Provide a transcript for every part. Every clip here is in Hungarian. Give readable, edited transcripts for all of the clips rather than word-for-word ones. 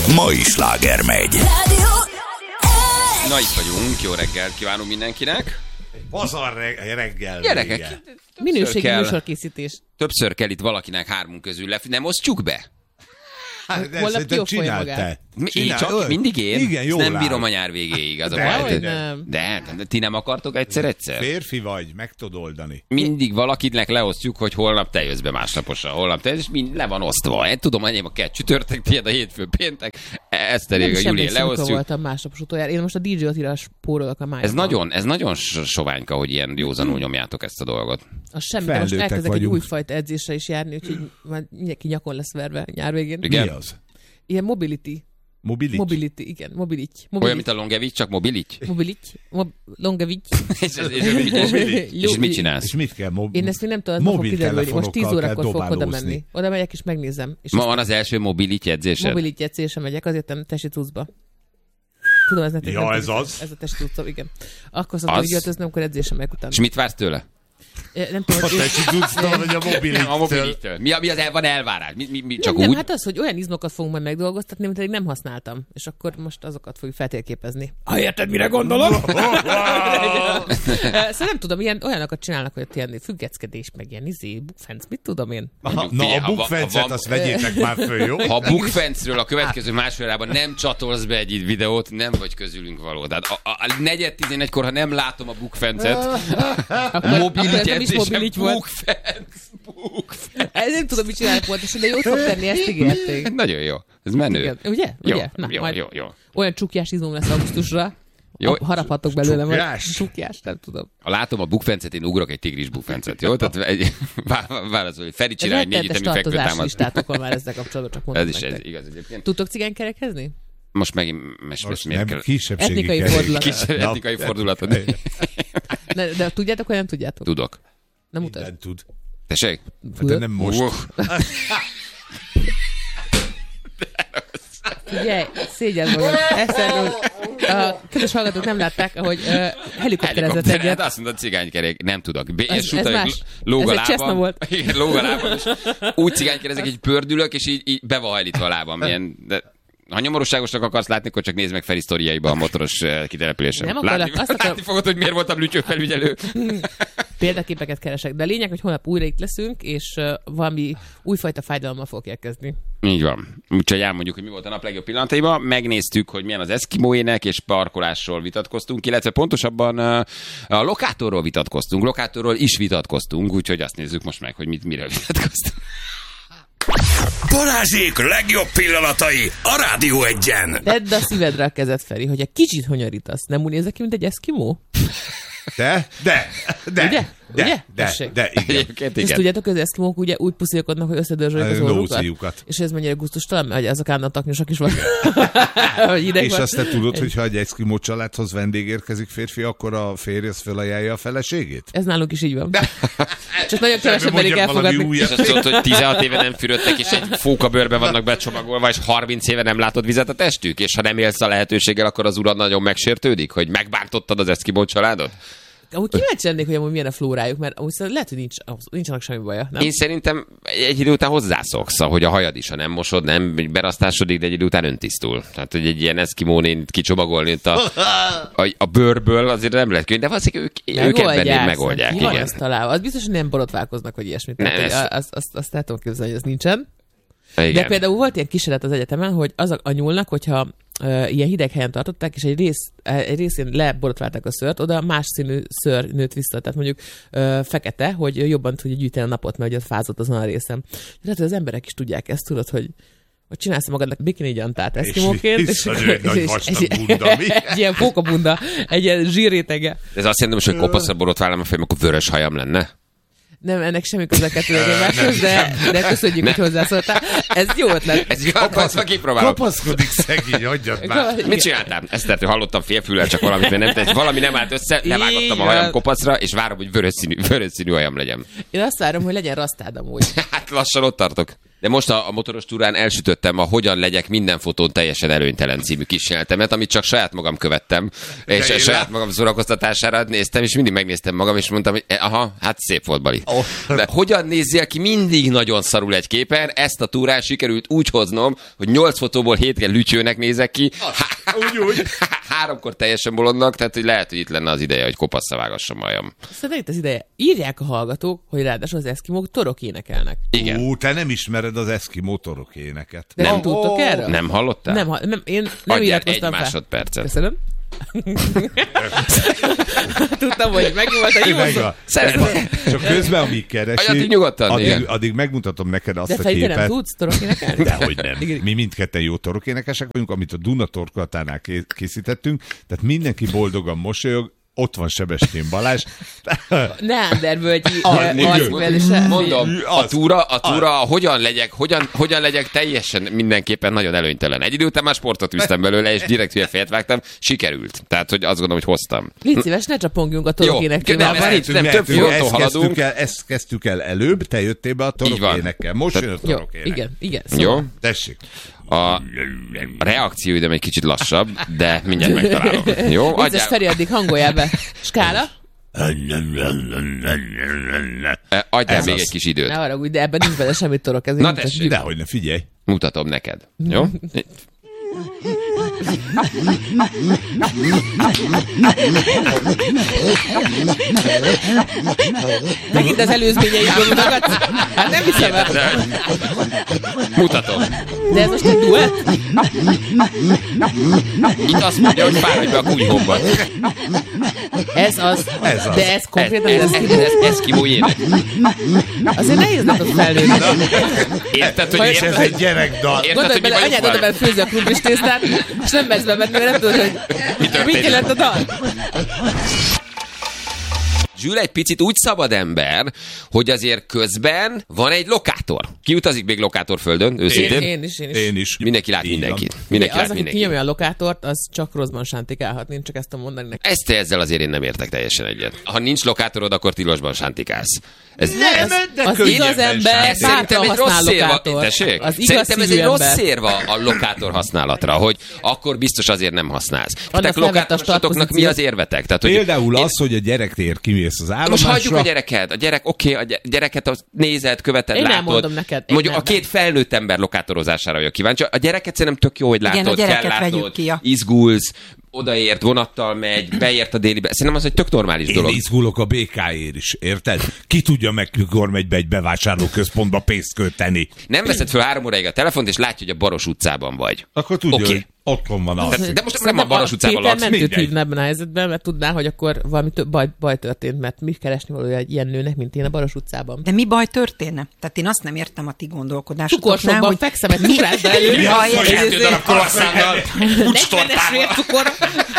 mai sláger megy. Na, itt vagyunk, jó reggelt kívánunk mindenkinek. Pazar reggel. Gyerekek, minőségi műsorkészítés. Többször kell itt valakinek hármunk közül nem osztjuk be? Hát, holnap kiokfolja magát. Mindig én? Igen, jól nem áll. bírom a nyár végéig. Az a De, baj. nem. De ti nem akartok egyszer? Férfi vagy, meg tudod oldani. Mindig valakinek leosztjuk, hogy holnap te jössz be másnaposra. Holnap te jössz, és mind le van osztva. Én tudom, enyém a kett csütörtök, tiéd a hétfő, péntek. Eszterék a Júli leosztjuk. Voltam másnapos utoljára. Én most a DJ Attila spórolok a májában. Ez nagyon soványka, hogy ilyen józanul nyomjátok ezt a dolgot. Az semmi, de most elkezdek egy újfajta edzésre is járni, úgyhogy már mindenki nyakon lesz verve nyár végén. Igen? Mi az? Ilyen mobility, igen, mobility. Olyan, mint a Longevics, csak mobility? Longevics. És mit csinálsz? És mit kell? Én ezt még nem tudom, ma fog kiderülni. Most 10 órakor fogok oda menni. Oda megyek és megnézem. És ma van az első mobility edzésed? Mobility edzésre megyek, azért nem testi cuccba. Tudom, ez nem ja, ez az? Ez a testi cuccba, igen. Akkor szoktam, hogy öltözni, amikor edzésre megyek utána. És mit vársz tőle? Nem tudom, a testi cucctól, vagy a mobility-től? A mobility-től. Mi az van elvárás? Mi csak nem, úgy? hát az, hogy olyan izmokat fogunk majd megdolgoztatni, amit eddig nem használtam. És akkor most azokat fogjuk feltérképezni. Érted, mire gondolom? Szóval nem tudom, olyanokat csinálnak, hogy ilyen függeszkedés, meg ilyen bukfenc, mit tudom én? Na, a bukfencet azt vegyétek már föl, jó? Ha a bukfencről a következő másfél órában nem csatolsz be egy videót, nem vagy közülünk való. Tehát a 4:11-kor, ha nem látom a bukfencet, mobility edzésem, bukfenc. Ez nem tudom, mit csinálnak pontosan, de jót fog tenni, ezt ígérték. Nagyon jó. Ez menő. Igen. Ugye? Jó. Olyan csukjás izmom lesz augusztusra. Jó. Haraphatok belőle. Csukjás? Csukjás, nem tudom. Ha látom a bukfencet, én ugrok egy tigris bukfencet, jó? Tehát válaszol, hogy Feri csinálj 4 ütemi fekvőtámaszt. listátok van már ezzel kapcsolatban, csak mondom. Ez is ez igaz egyébként. Tudtok cigánykerekezni? Most megint miért kell? Kisebbségi Etnikai fordulat. De tudjátok, vagy nem tudjátok? Tudok. Nem mutasd. Minden tud. Tessék? De nem most. Figyelj, szégyen magad. A kedves hallgatók nem látták, ahogy helikopterezett egyet. Hát azt mondod, cigánykerék, nem tudok. Ez más. Ez egy cseszna volt. Igen, lóg a lábam, és úgy cigánykerezek, hogy pördülök, és így be van hajlítva a lábam. Ha nyomorúságosnak akarsz látni, akkor csak nézd meg Feri sztoriaiba a motoros kitelepülésen. Nem akarok. Látni fogod, hogy miért voltam lütyőfelügyelő. Példaképeket keresek. De a lényeg, hogy holnap újra itt leszünk, és valami újfajta fájdalommal fog érkezni. Így van. Úgyhogy elmondjuk, hogy mi volt a nap legjobb pillanataiban. Megnéztük, hogy milyen az eszkimóének, és parkolásról vitatkoztunk, illetve pontosabban a lokátorról vitatkoztunk. Lokátorról is vitatkoztunk, úgyhogy azt nézzük most meg, hogy miről vitatkoztunk. Balázsék legjobb pillanatai a Rádió Egyen. Tedd a szívedre a kezed, Feri, hogy egy kicsit honyorítasz. Nem úgy nézek ki, mint egy eszkimó? De, igen. És tudjátok, hogy az eszkimók ugye úgy puszilkodnak, hogy összedörzsölik az orrukat. És ez mennyire gusztustalan, hogy azok állandóan taknyosak is van. És azt te tudod, hogy ha egy eszkimó családhoz vendég érkezik férfi, akkor a férj az felajánlja a feleségét? Ez nálunk is így van. Csak nagyon kevesebb merik elfogadni. És azt mondod, hogy 16 éve nem fürödtek, és egy fókabőrben vannak becsomagolva, és 30 éve nem látod vizet a testük, és ha nem élsz a lehetőséggel, akkor az urad nagyon megsértődik, hogy megbántottad az eszkimó családot? Amúgy kíváncsi lennék, hogy amúgy milyen a flórájuk, mert amúgy lehet, hogy nincsenek semmi baja. Nem? Én szerintem egy idő után hozzászoksz, hogy a hajad is, ha nem mosod, nem berasztásodik, de egy idő után öntisztul. Tehát, hogy egy ilyen eszkimón kicsomagolni a bőrből azért nem lehet könnyű, de valószínűleg ők ebben megoldják. Mi van ezt találva? Az biztos, hogy nem borotválkoznak, vagy ilyesmit. Azt el tudom képzelni, hogy ez nincsen. Igen. De például volt ilyen kísérlet az egyetemen, hogy az a nyúlnak, hogyha ilyen hideg helyen tartották, és egy részén leborotválták a szőrt, oda más színű szőr nőtt vissza, tehát mondjuk fekete, hogy jobban tudja gyűjteni a napot, mert ugye fázott azon a részen. Lehet, hogy az emberek is tudják ezt, tudod, hogy csinálsz magadnak bikini gyantát eszkimóként, és nagy vastag bunda, mi? Egy ilyen pókabunda, egy ilyen zsírrétege. Ez azt jelenti, hogy kopaszra borotválom a fejem, akkor vörös hajam lenne? Nem, ennek semmi köze kettőjegymáshoz, de köszönjük, hogy hozzászóltál. Ez jó ötlet. Ez jó, kipróbálom. Kapaszkodik szegény, hagyjad már. Mit csináltál? Ezt hallottam félfüllel, csak valami nem állt össze, levágottam a hajam kopaszra, és várom, hogy vörös színű hajam legyen. Én azt várom, hogy legyen rasztád amúgy. Hát lassan ott tartok. De most a motoros túrán elsütöttem a Hogyan legyek minden fotón teljesen előnytelen című kísérletemet, amit csak saját magam követtem, és saját magam szórakoztatására néztem, és mindig megnéztem magam, és mondtam, hogy aha, hát szép volt, Bali. De hogyan nézzél ki, mindig nagyon szarul egy képen, ezt a túrán sikerült úgy hoznom, hogy 8 fotóból 7 lütyőnek nézek ki, úgy. 3-kor teljesen bolondnak, tehát hogy lehet, hogy itt lenne az ideje, hogy kopaszszavágassam majam. Szerintem itt az ideje. Írják a hallgatók, hogy ráadásul az eszkimók torok énekelnek. Igen. Te nem ismered az eszkimó torok éneket. De nem tudtok erről? Nem hallottál? Én nem iratkoztam fel. Másodpercet. Köszönöm. Tudtam, hogy megvolt a hívózó. Csak közben, amíg keresi, addig megmutatom neked azt a képet. De te nem tudsz torokénekelni? Dehogy nem. Mi mindketten jó torokénekesek vagyunk, amit a Duna torkolatánál készítettünk, tehát mindenki boldogan mosolyog, ott van Sebestyén Balázs. Neandervölgyi mondom, a túra, hogyan legyek teljesen mindenképpen nagyon előnytelen. Egy idő után már sportot üztem belőle, és direkt hülye fejet vágtam, sikerült. Tehát, hogy azt gondolom, hogy hoztam. Légy szíves, ne csapongjunk a torokének témában. Nem több fronton haladunk. Ezt kezdtük el előbb, te jöttél be a torokénekkel. Most jön a torokének. Igen. Jó. Tessék. A reakcióidőm egy kicsit lassabb, de mindjárt megtalálom. Jó? Vicces Feri, addig hangoljál be. Skála? Adjál még egy kis időt. Ne haragudj, de ebben nincs bele semmi torok. Na tessék. Dehogy ne, figyelj. Mutatom neked. Jó? Megint az előzményeidből mutogatsz? Hát nem hiszem el. Mutatom. De ez most egy duett? Itt azt mondja, hogy fáradj be a kunyhóba. Ez az. De ez konkrétan ez eszkimó ének. Azért nehéz lett az felnőni. Érted, hogy ez egy gyerekdal. Gondolj bele, anyád oda bele főzi a krumplis tésztát, és nem mehetsz be, mert nem tudod, hogy mit jelent a dal. Zsül egy picit úgy szabad ember, hogy azért közben van egy lokátor. Ki utazik még lokátorföldön, őszintén? Én is. Mindenki lát mindenkit. Az, aki kinyomja a lokátort, az csak rosszban sántikálhat. Én csak ezt tudom mondani neki. Ezzel azért én nem értek teljesen egyet. Ha nincs lokátorod, akkor tilosban sántikálsz. Az igaz ember bátran használ lokátort. Szerintem ez egy rossz érv a lokátor használatra, hogy akkor biztos azért nem használsz. Tehát lokátorosatoknak mi az érvetek? Tehát, például az, hogy a gyerek tér kimész az állomásra. Most hagyjuk a gyereket. A gyerek, a gyereket nézed, követed, én látod. Nem mondom neked. Mondjuk a két felnőtt ember lokátorozására vagyok kíváncsi. A gyereket szerintem tök jó, hogy látod, kell látod, izgulsz, odaért, vonattal megy, beért a délibe. Szerintem az egy tök normális dolog. Én izgulok a BK-ért is, érted? Ki tudja meg, mikor megy be egy bevásárlóközpontba pénzt költeni. Nem veszed föl 3 óráig a telefont, és látja, hogy a Baros utcában vagy. Akkor tudja, hogy otthon van az. De most nem a Baros utcában laksz. Péter mentőt hívna ebben a helyzetben, mert tudná, hogy akkor valami baj történt, mert mi keresni valója egy ilyen nőnek, mint én a Baros utcában. De mi baj történne? Tehát én azt nem értem a ti gondolkodásotoknál, cukorsokban hogy... fekszem egy cukrászda előtt. Mi az, hogy 2 darab croissantal, cukor.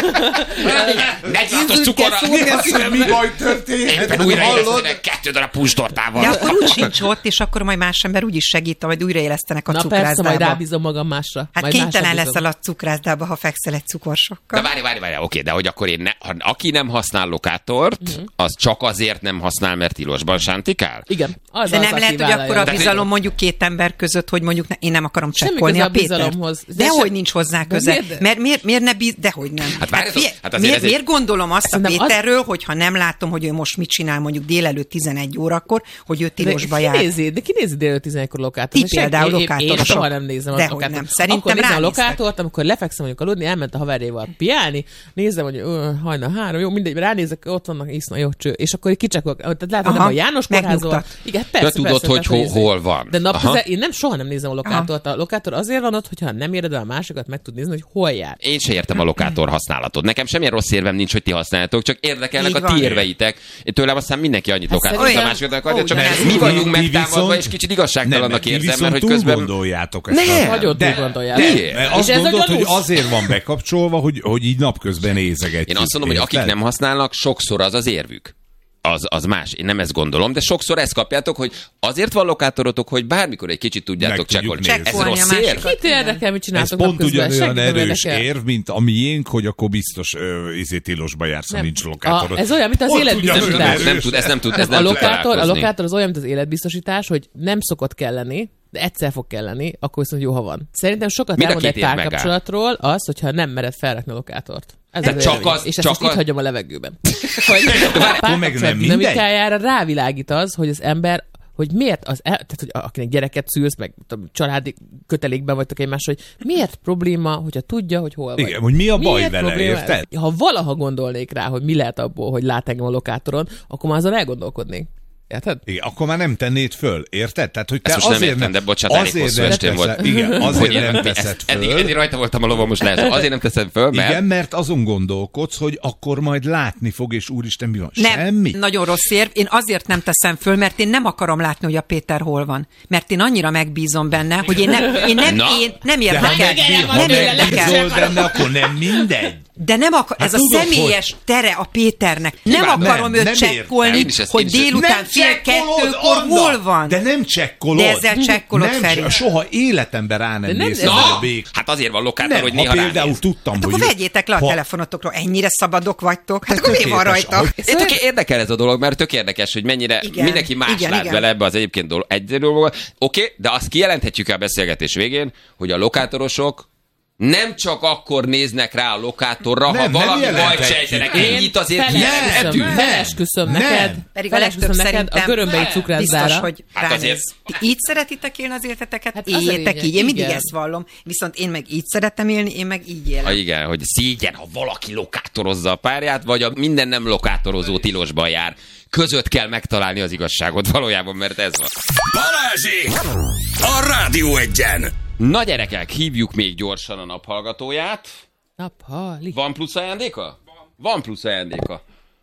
46-os cukorral. Mi baj történt? Éppen újraélesztenek 2 darab puncstortával. De akkor úgy sincs ott, és akkor majd más ember úgy is segít, majd újraélesztenek a cukrászdába. Na persze, majd rábízom magam másra. Hát kénytelen leszel a cukrászdába, ha fekszel egy cukorsokkal. De várj, oké, de hogy akkor aki nem használ lokátort, az csak azért nem használ, mert tilosban sántikál? Igen. De nem lehet, hogy akkor a bizalom mondjuk 2 ember között, hogy mondjuk én nem akarom csekkolni a Pétert. Dehogy nincs hozzá köze. Miért ne dehogy nem. Miért gondolom azt a Péterről, hogy ha nem látom, hogy ő most mit csinál mondjuk délelőtt 11 órakor, hogy ő tilosba jár. De ki nézi délelőtt 11-kor lokátort? Ti például lokátorosok. Én soha nem nézem a lokátort. Nem. Szerintem akkor nézem a lokátort, amikor lefekszem mondjuk aludni, elment a haverjával piálni, nézem, hogy hajnal 3, jó, mindegy, ránézek, ott vannak iszna jó cső, és akkor kicsekol, tehát látod, nem a János kórházol. Igen, persze, tudod, hogy hol van. De én soha nem nézem a lokátort. A lokátor azért van ott, hogyha nem éred el a másikat, meg tud nézni, hogy hol jár. Én se értem a lokátor használatot. Nekem semmilyen rossz érvem nincs, hogy ti használjátok, csak érdekelnek a ti érveitek. Tőlem aztán mindenki annyit lokátor, a másikat akarja, csak mi vagyunk megtámadva, és kicsit igazságtalannak érzem, mert hogy közben gondoljátok ezt. Nagyon túl gondoljátok. Azt gondolod, hogy azért van bekapcsolva, hogy így napközben nézegetjük. Én azt mondom, hogy akik nem használnak, sokszor az érvük. Az más. Én nem ezt gondolom, de sokszor ezt kapjátok, hogy azért van lokátorotok, hogy bármikor egy kicsit tudjátok csekkolni. Ez rossz érv. Kit érdekel, mit csináltok? Ez pont ugyanolyan erős érv, mint a miénk, hogy akkor biztos tilosba jársz, ha nincs lokátorod. Ez olyan, mint az életbiztosítás. Ez nem tud A lokátor az olyan, mint az életbiztosítás, hogy nem szokott kelleni, de egyszer fog kelleni, akkor viszont jó, ha van. Szerintem sokat elmond egy párkapcsolatról az, hogyha nem mered felrakni a lokátort. És ezt most itt hagyom a levegőben. A párkapcsolat dinamikájára rávilágít az, hogy az ember, hogy miért tehát, hogy akinek gyereket szülsz, meg családi kötelékben vagytok egymás, hogy miért probléma, hogyha tudja, hogy hol vagy. Igen, hogy mi a baj miért vele, érted? Ha valaha gondolnék rá, hogy mi lehet abból, hogy lát engem a lokátoron, akkor már azon elgondolkodnék. Érted? Igen, akkor már nem tennéd föl, érted? Tehát, hogy te ezt most nem értem, de bocsánat, elég hosszú estén volt. Igen, azért nem teszed föl. Eddig rajta voltam a lovam, most lehet. Azért nem teszed föl, mert... Igen, mert azon gondolkodsz, hogy akkor majd látni fog, és úristen, mi van? Nem, semmi. Nagyon rossz érv. Én azért nem teszem föl, mert én nem akarom látni, hogy a Péter hol van. Mert én annyira megbízom benne, hogy én nem érdekel. Ha megbízol benne, akkor nem mindegy. De nem ez a személyes tere a Péternek. Nem akarom őt csekkolni, hogy délután 1:30 hol van. De nem csekkolod. De ezzel csekkolod, Feri. Soha életemben rá nem nézsz a bék. Hát azért van lokátor, hogy néha például tudtam, hát akkor vegyétek le a telefonotokról, ennyire szabadok vagytok. Hát akkor mi van rajta? Érdekel ez a dolog, mert tök érdekes, hogy mennyire mindenki más lát bele ebbe az egyébként egy dologba. Oké, de azt kijelenthetjük a beszélgetés végén, hogy a lokátorosok nem csak akkor néznek rá a lokátorra, ha valami bajt sejtenek. Ennyit azért felesküszöm neked. Pedig a legtöbb szerintem a görömbei cukrászdára. Biztos, hogy ránéz. Így szeretitek élni az életeteket? Éljétek így. Én mindig ezt vallom. Viszont én meg így szeretem élni, én meg így élem. Igen, hogy szégyen, ha valaki lokátorozza a párját, vagy a minden nem lokátorozó tilosban jár. Között kell megtalálni az igazságot valójában, mert ez van. Balázsék! A Rádió Egyen! Na gyerekek, hívjuk még gyorsan a naphallgatóját. Naphali. Van plusz ajándéka? Van plusz ajándéka.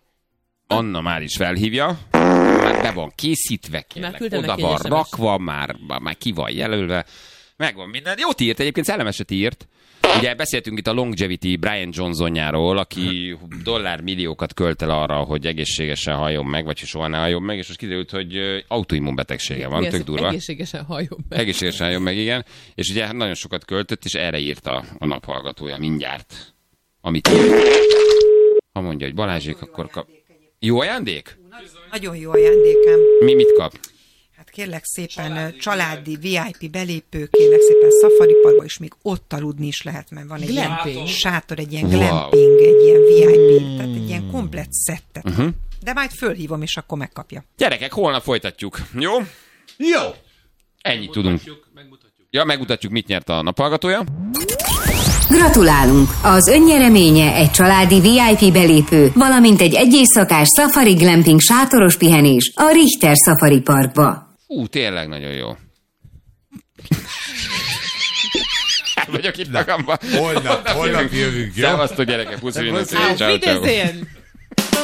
Anna már is felhívja. Már be van készítve, kérlek. Oda van rakva, már ki van jelölve. Megvan minden. Jót írt, egyébként szellemeset írt. Ugye beszéltünk itt a Longevity Brian Johnsonjáról, aki $milliókat költ el arra, hogy egészségesen halljon meg, vagy soha ne halljon meg, és most kiderült, hogy autoimmunbetegsége van, tök durva. Egészségesen halljon meg. Egészségesen halljon meg, igen. És ugye nagyon sokat költött, és erre írta a naphallgatója mindjárt. Amit írt. Ha mondja, hogy Balázsék, akkor kap... Jó ajándék? Nagyon jó ajándékem. Mit kap? Kérlek szépen családi VIP belépő, kérlek szépen Safari Parkba, és még ott aludni is lehet, mert van egy ilyen sátor, egy ilyen glamping, egy ilyen VIP, tehát egy ilyen komplett szettet. De majd fölhívom, és akkor megkapja. Gyerekek, holnap folytatjuk, jó? Jó! Ennyit tudunk. Megmutatjuk, mit nyert a naphallgatója. Gratulálunk! Az önnyereménye egy családi VIP belépő, valamint egy éjszakás Safari Glamping sátoros pihenés a Richter Safari Parkba. Tényleg nagyon jó. Vagyok itt magamban. Holnap jövünk, jó? Szevasztok gyerekek, pusziljon. Ciao, ciao.